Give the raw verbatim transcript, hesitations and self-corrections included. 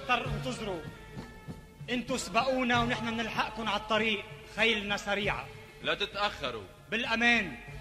بنضطر انتظروا. انتوا سبقونا ونحن بنلحقكم على الطريق، خيلنا سريعة. لا تتأخروا. بالأمان.